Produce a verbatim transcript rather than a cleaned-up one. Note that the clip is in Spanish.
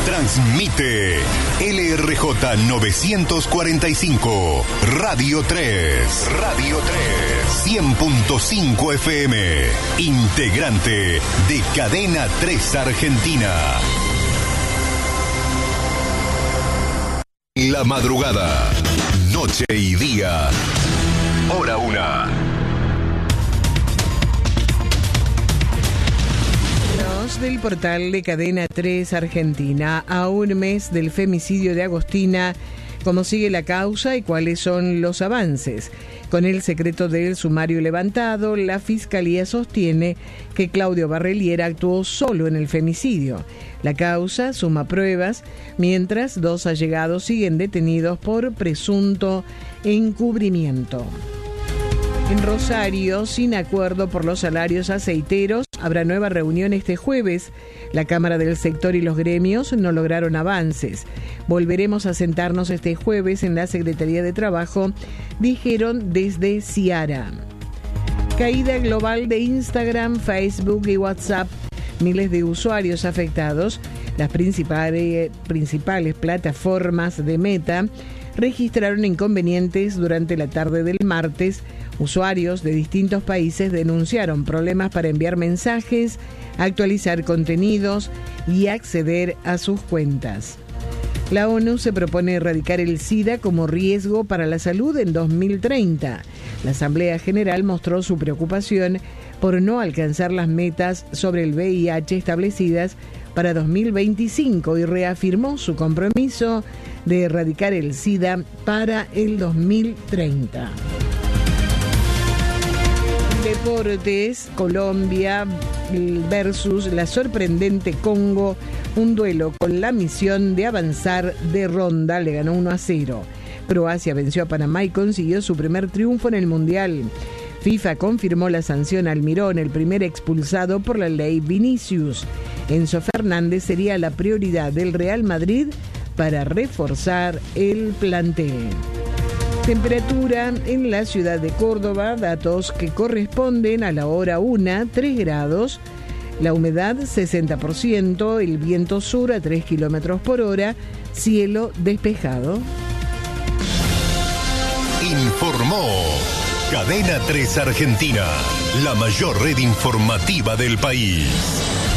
Transmite L R J novecientos cuarenta y cinco, Radio tres. Radio tres. cien punto cinco F M. Integrante de Cadena tres Argentina. La madrugada, noche y día. Hora una. Del portal de Cadena tres Argentina. A un mes del femicidio de Agostina, ¿cómo sigue la causa y cuáles son los avances? Con el secreto del sumario levantado, la Fiscalía sostiene que Claudio Barreliera actuó solo en el femicidio. La causa suma pruebas, mientras dos allegados siguen detenidos por presunto encubrimiento. En Rosario, sin acuerdo por los salarios aceiteros, habrá nueva reunión este jueves. La Cámara del Sector y los gremios no lograron avances. Volveremos a sentarnos este jueves en la Secretaría de Trabajo, dijeron desde Ciara. Caída global de Instagram, Facebook y WhatsApp. Miles de usuarios afectados. Las principales, principales plataformas de Meta registraron inconvenientes durante la tarde del martes. Usuarios de distintos países denunciaron problemas para enviar mensajes, actualizar contenidos y acceder a sus cuentas. La ONU se propone erradicar el SIDA como riesgo para la salud en dos mil treinta. La Asamblea General mostró su preocupación por no alcanzar las metas sobre el V I H establecidas para dos mil veinticinco y reafirmó su compromiso de erradicar el SIDA para el dos mil treinta. Deportes, Colombia versus la sorprendente Congo, un duelo con la misión de avanzar de ronda, le ganó uno a cero. Croacia venció a Panamá y consiguió su primer triunfo en el Mundial. FIFA confirmó la sanción a Almirón, el primer expulsado por la ley Vinicius. Enzo Fernández sería la prioridad del Real Madrid para reforzar el plantel. Temperatura en la ciudad de Córdoba, datos que corresponden a la hora una, tres grados, la humedad sesenta por ciento, el viento sur a tres kilómetros por hora, cielo despejado. Informó Cadena tres Argentina, la mayor red informativa del país.